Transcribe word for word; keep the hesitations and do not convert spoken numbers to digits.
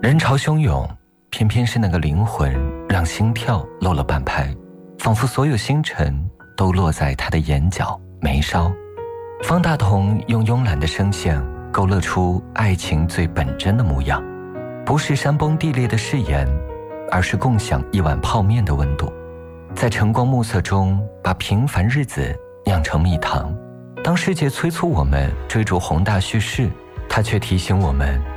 人潮汹涌，偏偏是那个灵魂让心跳漏了半拍，仿佛所有星辰都落在他的眼角眉梢。方大同用慵懒的声线勾勒出爱情最本真的模样，不是山崩地裂的誓言，而是共享一碗泡面的温度，在晨光暮色中把平凡日子酿成蜜糖。当世界催促我们追逐宏大叙事，它却提醒我们